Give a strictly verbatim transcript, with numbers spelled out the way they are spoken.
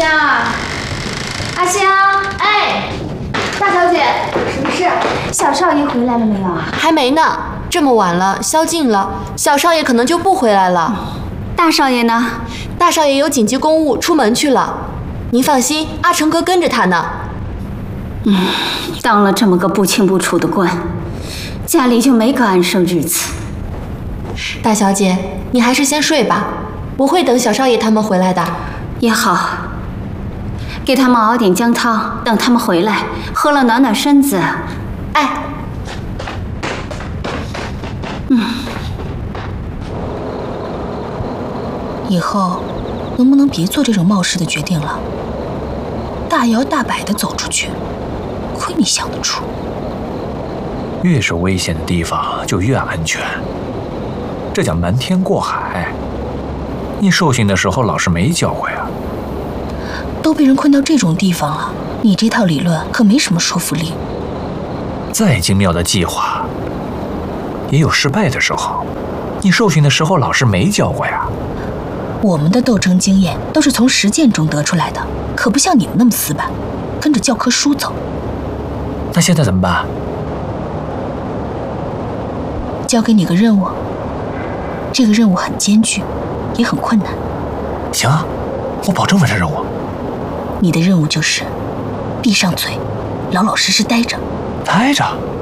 香啊，阿香，哎，大小姐，什么事？小少爷回来了没有啊？ 还没呢，这么晚了，宵禁了，小少爷可能就不回来了。 大少爷呢？ 大少爷有紧急公务，出门去了。您放心，阿成哥跟着他呢。 嗯，当了这么个不清不楚的官，家里就没个安生日子。 大小姐，你还是先睡吧，我会等小少爷他们回来的。 也好，给他们熬点姜汤，等他们回来，喝了暖暖身子。 哎， 嗯， 以后能不能别做这种冒失的决定了？大摇大摆地走出去，亏你想得出。 越是危险的地方就越安全，这叫瞒天过海。你受刑的时候老师没教过呀？ 都被人困到这种地方了，你这套理论可没什么说服力。 再精妙的计划，也有失败的时候。你受刑的时候老师没教过呀？ 我们的斗争经验都是从实践中得出来的，可不像你们那么死板，跟着教科书走。 那现在怎么办？ 交给你个任务，这个任务很艰巨，也很困难。 行，我保证完成任务。 你的任务就是闭上嘴，老老实实待着。 待着。